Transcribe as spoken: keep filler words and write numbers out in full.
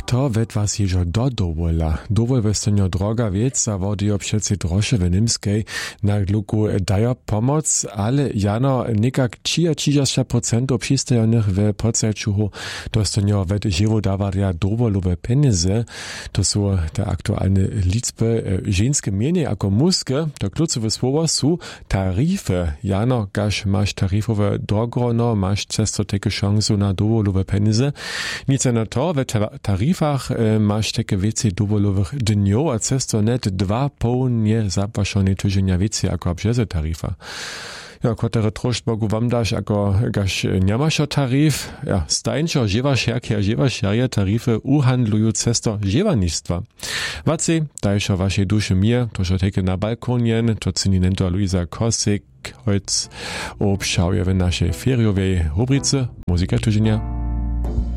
to ved was ježo do dovola. Dovol westenjo droga věc a vody obšelci droše v Nimskej na gluku dajo pomoc, ale jano nekak třicet procent obšistejonych w podsećuhu dostenjo ved živo davarja dovolove peneze. To są te aktualne liczby ženske mienie jako muske. To klucowe słowo są tarify. Jano, gaż masz tarifowe drogono, masz cesto takie szansu na dovolove peneze. Nic na to, w tarifach masz takie wiece dowolowych dniów, a cesto net dwa pełnie zapłaszone tydzienia wiece jako obżeze tarifa. Ja, kwotere troszcz Bogu wam dasz, jako gaż nie masz tarif, ja, stajnčo, žievaš jakie, a žievaš jakie tarify uhandlują cesto žievanistwa. Wacy, dajšo waszej duszy mir, to że takie na balkonien, to cyninento Luisa Kosik, heute obschauje w naszej feriowej rubrice Muzika tydzienia.